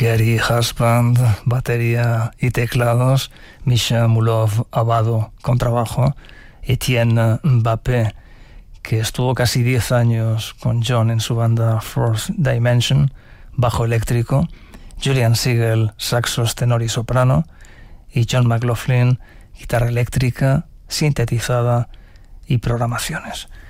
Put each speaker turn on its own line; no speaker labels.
Gary Husband, batería y teclados, Misha Mulov Abado, contrabajo, Etienne Mbappé, que estuvo casi 10 años con John en su banda Fourth Dimension, bajo eléctrico, Julian Siegel, saxos, tenor y soprano, y John McLaughlin, guitarra eléctrica, sintetizada y programaciones.